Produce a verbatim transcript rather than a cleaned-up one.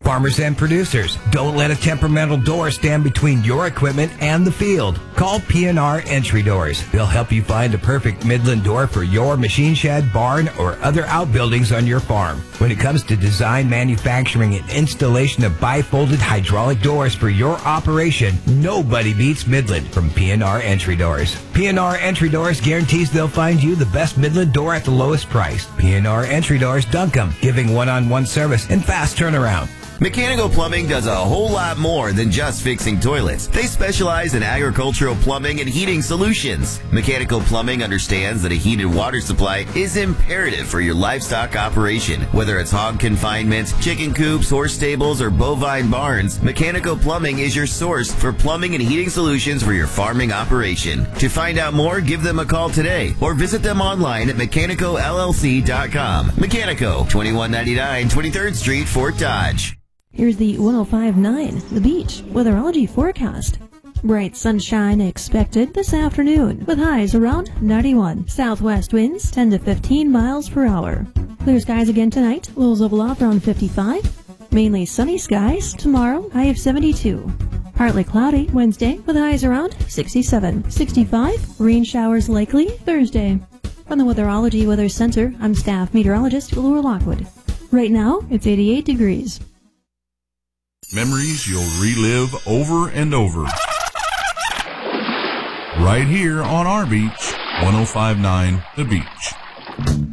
Farmers and producers, don't let a temperamental door stand between your equipment and the field. Call P N R Entry Doors. They'll help you find the perfect Midland door for your machine shed, barn, or other outbuildings on your farm. When it comes to design, manufacturing, and installation of bifolded hydraulic doors for your operation, nobody beats Midland from P N R Entry Doors. P N R Entry Doors guarantees they'll find you the best Midland door at the lowest price. P N R Entry Doors Duncombe, giving one-on-one service and fast turnaround. Mechanical Plumbing does a whole lot more than just fixing toilets. They specialize in agricultural plumbing and heating solutions. Mechanical Plumbing understands that a heated water supply is imperative for your livestock operation. Whether it's hog confinement, chicken coops, horse stables, or bovine barns, Mechanical Plumbing is your source for plumbing and heating solutions for your farming operation. To find out more, give them a call today or visit them online at mechanico L L C dot com. Mechanico, twenty-one ninety-nine twenty-third Street, Fort Dodge. Here's the one oh five point nine, The Beach, weatherology forecast. Bright sunshine expected this afternoon, with highs around ninety-one. Southwest winds ten to fifteen miles per hour. Clear skies again tonight, lows level off around fifty-five. Mainly sunny skies tomorrow, high of seventy-two. Partly cloudy Wednesday, with highs around sixty-seven. sixty-five, rain showers likely Thursday. From the Weatherology Weather Center, I'm staff meteorologist Laura Lockwood. Right now, it's eighty-eight degrees. Memories you'll relive over and over. Right here on our beach, one oh five point nine The Beach.